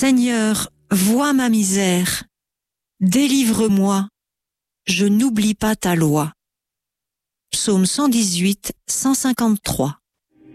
Seigneur, vois ma misère, délivre-moi, je n'oublie pas ta loi. Psaume 118, 153.